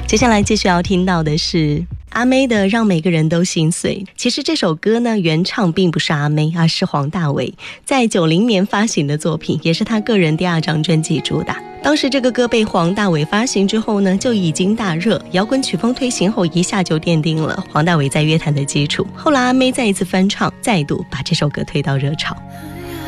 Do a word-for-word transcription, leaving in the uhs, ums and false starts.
接下来继续要听到的是阿妹的《让每个人都心碎》。其实这首歌呢，原唱并不是阿妹，而是黄大炜在九零年发行的作品，也是他个人第二张专辑主打。当时这个歌被黄大炜发行之后呢，就已经大热，摇滚曲风推行后，一下就奠定了黄大炜在乐坛的基础。后来阿妹再一次翻唱，再度把这首歌推到热潮。